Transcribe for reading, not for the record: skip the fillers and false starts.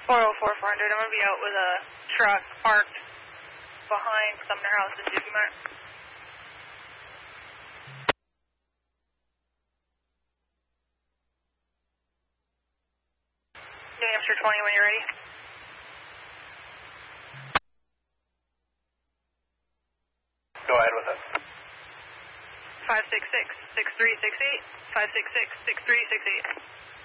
404 400. I'm going to be out with a truck parked behind Sumner House in Dookie Mart. New Hampshire 20 when you're ready. Go ahead with it. 566-6368, 566-6368.